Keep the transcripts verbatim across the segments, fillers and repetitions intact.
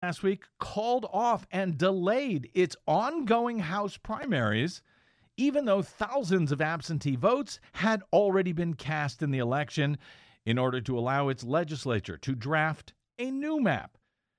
last week called off and delayed its ongoing House primaries, even though thousands of absentee votes had already been cast in the election, in order to allow its legislature to draft a new map.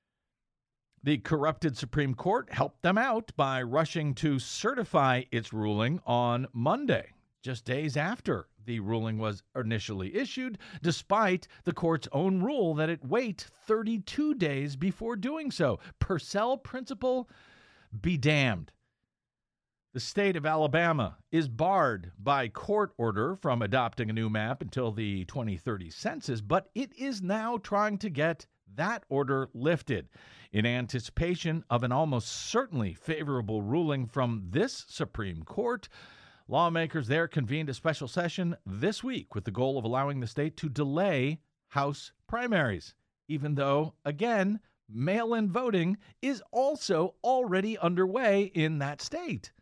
The corrupted Supreme Court helped them out by rushing to certify its ruling on Monday, just days after the ruling was initially issued, despite the court's own rule that it wait thirty-two days before doing so. Purcell principle be damned. The state of Alabama is barred by court order from adopting a new map until the twenty thirty census, but it is now trying to get that order lifted in anticipation of an almost certainly favorable ruling from this Supreme Court. Lawmakers there convened a special session this week with the goal of allowing the state to delay House primaries, even though, again, mail-in voting is also already underway in that state.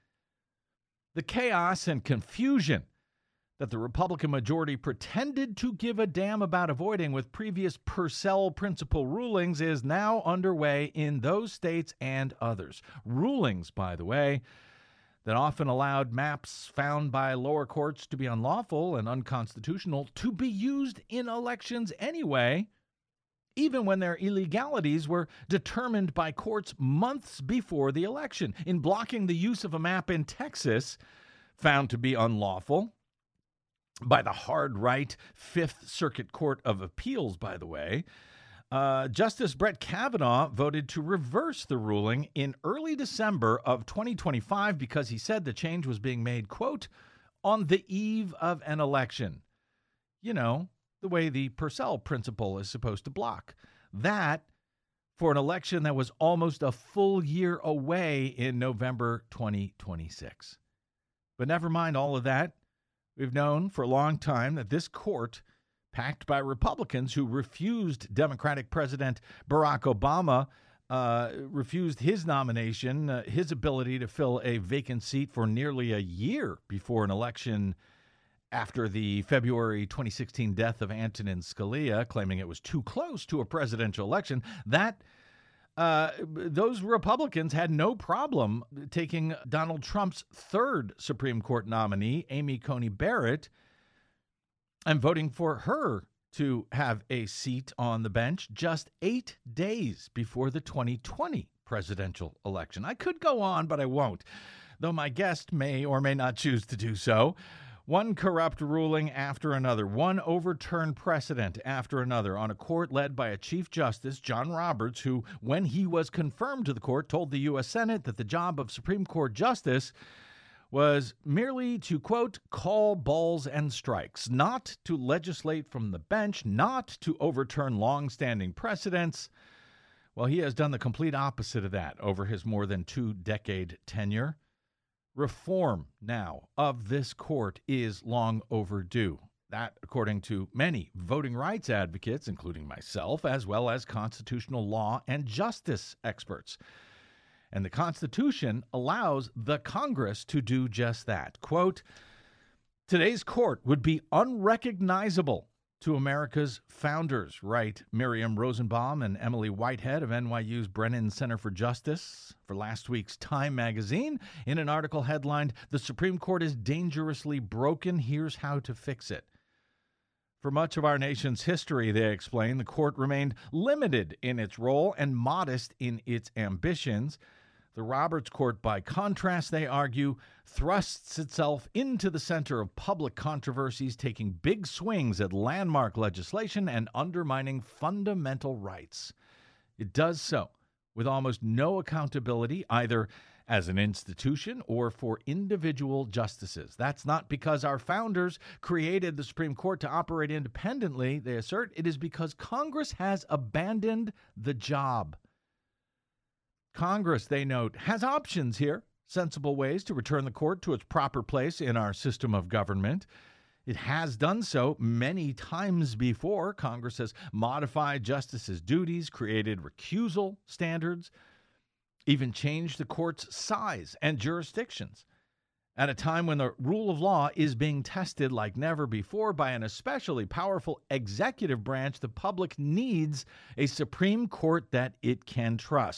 The chaos and confusion that the Republican majority pretended to give a damn about avoiding with previous Purcell principle rulings is now underway in those states and others. Rulings, by the way, that often allowed maps found by lower courts to be unlawful and unconstitutional to be used in elections anyway, even when their illegalities were determined by courts months before the election. In blocking the use of a map in Texas, found to be unlawful by the hard-right Fifth Circuit Court of Appeals, by the way, uh, Justice Brett Kavanaugh voted to reverse the ruling in early December of twenty twenty-five because he said the change was being made, quote, on the eve of an election. You know, the way the Purcell principle is supposed to block. That for an election that was almost a full year away in November twenty twenty-six. But never mind all of that. We've known for a long time that this court, packed by Republicans who refused Democratic President Barack Obama, uh, refused his nomination, uh, his ability to fill a vacant seat for nearly a year before an election after the February twenty sixteen death of Antonin Scalia, claiming it was too close to a presidential election. That Uh, those Republicans had no problem taking Donald Trump's third Supreme Court nominee, Amy Coney Barrett, and voting for her to have a seat on the bench just eight days before the twenty twenty presidential election. I could go on, but I won't, though my guest may or may not choose to do so. One corrupt ruling after another, one overturned precedent after another on a court led by a Chief Justice, John Roberts, who, when he was confirmed to the court, told the U S Senate that the job of Supreme Court Justice was merely to, quote, call balls and strikes, not to legislate from the bench, not to overturn long-standing precedents. Well, he has done the complete opposite of that over his more than two-decade tenure. Reform now of this court is long overdue. That, according to many voting rights advocates, including myself, as well as constitutional law and justice experts. And the Constitution allows the Congress to do just that. Quote, today's court would be unrecognizable to America's founders, write Miriam Rosenbaum and Emily Whitehead of N Y U's Brennan Center for Justice for last week's Time magazine in an article headlined, "The Supreme Court is dangerously broken. Here's how to fix it." For much of our nation's history, they explain, the court remained limited in its role and modest in its ambitions. The Roberts Court, by contrast, they argue, thrusts itself into the center of public controversies, taking big swings at landmark legislation and undermining fundamental rights. It does so with almost no accountability, either as an institution or for individual justices. That's not because our founders created the Supreme Court to operate independently, they assert. It is because Congress has abandoned the job. Congress, they note, has options here, sensible ways to return the court to its proper place in our system of government. It has done so many times before. Congress has modified justices' duties, created recusal standards, even changed the court's size and jurisdictions. At a time when the rule of law is being tested like never before by an especially powerful executive branch, the public needs a Supreme Court that it can trust.